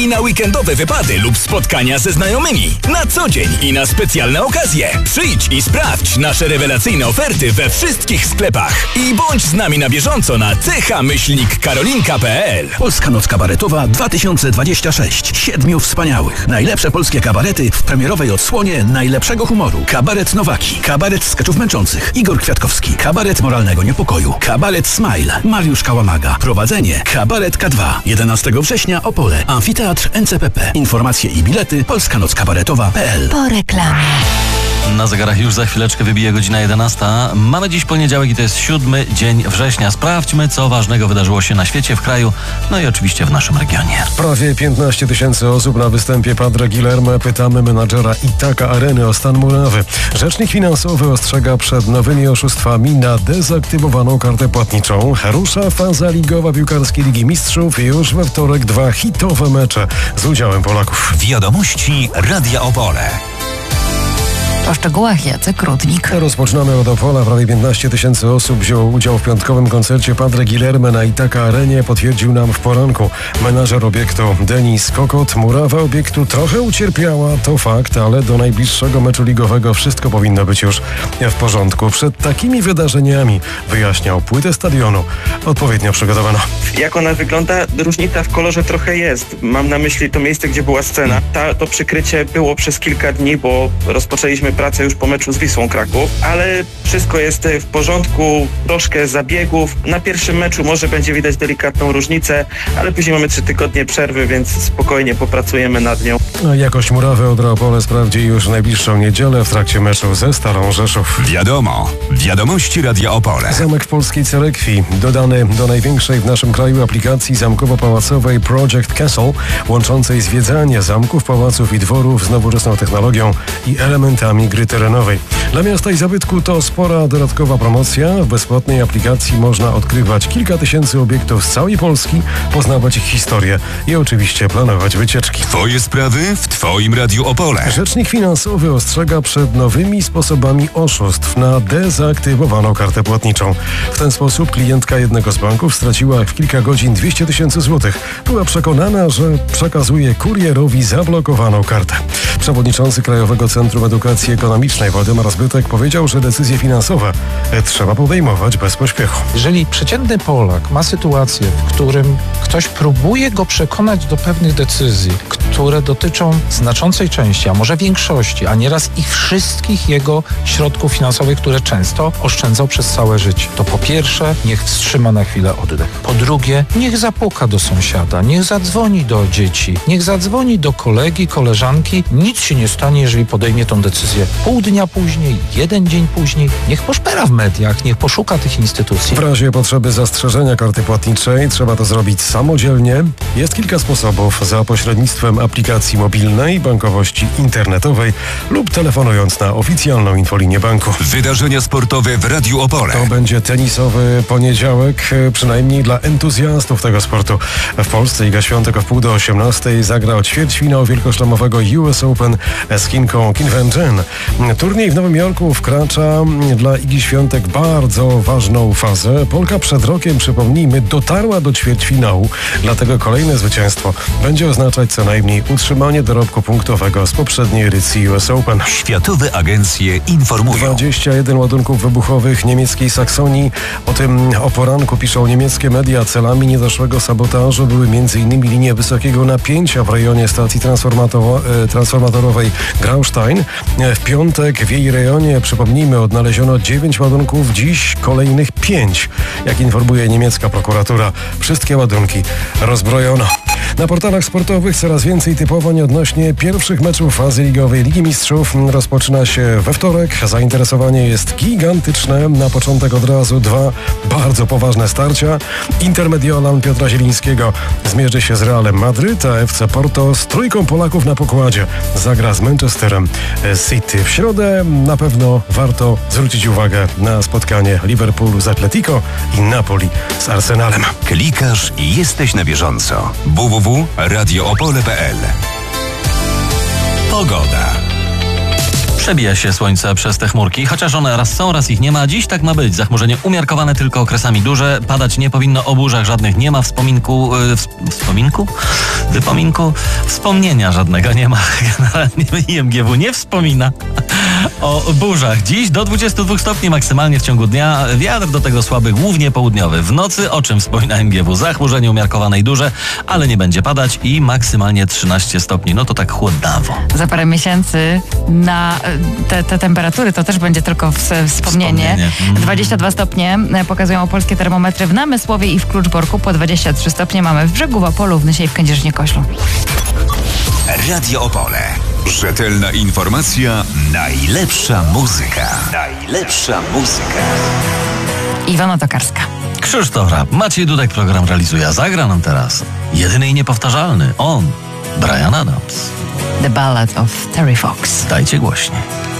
I na weekendowe wypady lub spotkania ze znajomymi. Na co dzień i na specjalne okazje. Przyjdź i sprawdź nasze rewelacyjne oferty we wszystkich sklepach. I bądź z nami na bieżąco na ch-karolinka.pl. Polska Noc Kabaretowa 2026. 7 wspaniałych. Najlepsze polskie kabarety w premierowej odsłonie najlepszego humoru. Kabaret Nowaki. Kabaret skeczów męczących. Igor Kwiatkowski. Kabaret moralnego niepokoju. Kabaret Smile. Mariusz Kałamaga. Prowadzenie. Kabaret K2. 11 września Opole. Amfiteatr NCPP. Informacje i bilety polskanockabaretowa.pl. Po reklamie. Na zegarach już za chwileczkę wybije godzina 11. Mamy dziś poniedziałek i to jest 7 dzień września. Sprawdźmy, co ważnego wydarzyło się na świecie, w kraju, no i oczywiście w naszym regionie. Prawie 15 000 osób na występie Padre Guillermo. Pytamy menadżera Itaka Areny o stan murawy. Rzecznik finansowy ostrzega przed nowymi oszustwami na dezaktywowaną kartę płatniczą. Rusza faza ligowa piłkarskiej Ligi Mistrzów i już we wtorek 2 hitowe mecze z udziałem Polaków. Wiadomości Radia Opole. O szczegółach Jacek Rudnik. Rozpoczynamy od Opola. Prawie 15 000 osób wzięło udział w piątkowym koncercie Padre Guillermo na Itaka Arenie. Potwierdził nam w poranku menażer obiektu Denis Kokot. Murawa obiektu trochę ucierpiała, to fakt, ale do najbliższego meczu ligowego wszystko powinno być już w porządku. Przed takimi wydarzeniami, wyjaśniał, płytę stadionu odpowiednio przygotowano. Jak ona wygląda? Różnica w kolorze trochę jest. Mam na myśli to miejsce, gdzie była scena. To przykrycie było przez kilka dni, bo rozpoczęliśmy pracę już po meczu z Wisłą Kraków, ale wszystko jest w porządku, troszkę zabiegów. Na pierwszym meczu może będzie widać delikatną różnicę, ale później mamy 3 tygodnie przerwy, więc spokojnie popracujemy nad nią. Jakość murawy Odra Opole sprawdzi już w najbliższą niedzielę w trakcie meczu ze Starą Rzeszów. Wiadomo. Wiadomości Radia Opole. Zamek w Polskiej Cerekwi, dodany do największej w naszym kraju aplikacji zamkowo-pałacowej Project Castle, łączącej zwiedzanie zamków, pałaców i dworów z nowoczesną technologią i elementami gry terenowej. Dla miasta i zabytku to spora dodatkowa promocja. W bezpłatnej aplikacji można odkrywać kilka tysięcy obiektów z całej Polski, poznawać ich historię i oczywiście planować wycieczki. Twoje sprawy w Twoim Radiu Opole. Rzecznik finansowy ostrzega przed nowymi sposobami oszustw na dezaktywowaną kartę płatniczą. W ten sposób klientka jednego z banków straciła w kilka godzin 200 000 złotych. Była przekonana, że przekazuje kurierowi zablokowaną kartę. Przewodniczący Krajowego Centrum Edukacji Ekonomicznej Waldemar Zbytek powiedział, że decyzje finansowe trzeba podejmować bez pośpiechu. Jeżeli przeciętny Polak ma sytuację, w którym ktoś próbuje go przekonać do pewnych decyzji, które dotyczą znaczącej części, a może większości, a nieraz i wszystkich jego środków finansowych, które często oszczędzał przez całe życie, to po pierwsze niech wstrzyma na chwilę oddech. Po drugie, niech zapuka do sąsiada, niech zadzwoni do dzieci, niech zadzwoni do kolegi, koleżanki. Nic się nie stanie, jeżeli podejmie tą decyzję pół dnia później, 1 dzień później. Niech poszpera w mediach, niech poszuka tych instytucji. W razie potrzeby zastrzeżenia karty płatniczej trzeba to zrobić samodzielnie. Jest kilka sposobów: za pośrednictwem aplikacji mobilnej, bankowości internetowej lub telefonując na oficjalną infolinię banku. Wydarzenia sportowe w Radiu Opole. To będzie tenisowy poniedziałek, przynajmniej dla entuzjastów tego sportu. W Polsce Iga Świątek o 17:30 zagra ćwierćfinał wielkoszlemowego US Open z Chinką Qin Wen-chen. Turniej w Nowym Jorku wkracza dla Igi Świątek bardzo ważną fazę. Polka przed rokiem, przypomnijmy, dotarła do ćwierćfinału, dlatego kolejne zwycięstwo będzie oznaczać co najmniej utrzymanie dorobku punktowego z poprzedniej edycji US Open. Światowe agencje informują. 21 ładunków wybuchowych niemieckiej Saksonii. O poranku piszą niemieckie media. Celami niezaszłego sabotażu były m.in. linie wysokiego napięcia w rejonie stacji transformatorowej Graustein. W piątek w jej rejonie, przypomnijmy, odnaleziono 9 ładunków, dziś kolejnych 5. Jak informuje niemiecka prokuratura, wszystkie ładunki rozbrojono. Na portalach sportowych coraz więcej typowań odnośnie pierwszych meczów fazy ligowej Ligi Mistrzów. Rozpoczyna się we wtorek. Zainteresowanie jest gigantyczne. Na początek od razu 2 bardzo poważne starcia. Inter Mediolan Piotra Zielińskiego zmierzy się z Realem Madryt, a FC Porto z trójką Polaków na pokładzie zagra z Manchesterem City. W środę na pewno warto zwrócić uwagę na spotkanie Liverpoolu z Atletico i Napoli z Arsenalem. Klikasz i jesteś na bieżąco. www.radioopole.pl. Pogoda. Przebija się słońce przez te chmurki, chociaż one raz są, raz ich nie ma. Dziś tak ma być. Zachmurzenie umiarkowane tylko okresami duże. Padać nie powinno, o burzach żadnych nie ma. Wspomnienia żadnego nie ma. Generalnie IMGW nie wspomina o burzach. Dziś do 22 stopni maksymalnie w ciągu dnia. Wiatr do tego słaby, głównie południowy. W nocy, o czym wspomina MGW, zachmurzenie umiarkowane i duże, ale nie będzie padać i maksymalnie 13 stopni. No to tak chłodnawo. Za parę miesięcy na te temperatury to też będzie tylko wspomnienie. 22 stopnie pokazują polskie termometry w Namysłowie i w Kluczborku. Po 23 stopnie mamy w Brzegu, w Opolu, w Nysie i w Kędzierzynie-Koźlu. Radio Opole. Rzetelna informacja, najlepsza muzyka. Najlepsza muzyka. Iwona Tokarska. Krzysztof Rap, Maciej Dudek program realizuje, a zagra nam teraz jedyny i niepowtarzalny, on, Bryan Adams. The Ballad of Terry Fox. Dajcie głośniej.